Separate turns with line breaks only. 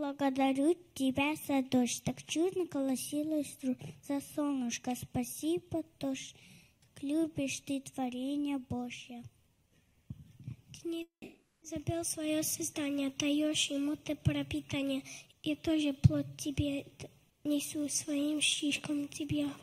благодарю тебя за дождь, так чудно колосилась за солнышко. Спасибо, дождь, любишь ты творение Божье.
Ты не забыл свое создание, даешь ему ты пропитание, и тоже плод тебе несу своим шишкам тебе